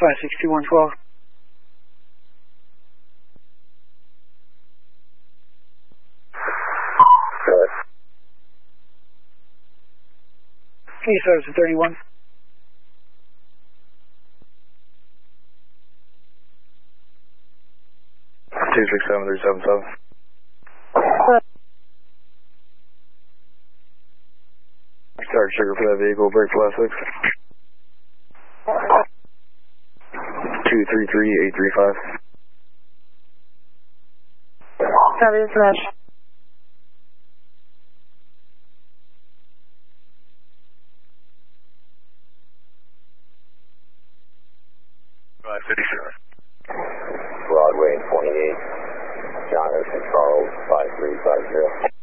562-112. Hey, service at 31. Two 67377. Start sugar for that vehicle, brake plastics. 233835. Copy this match. Broadway 28, John Ocean Charles 5350.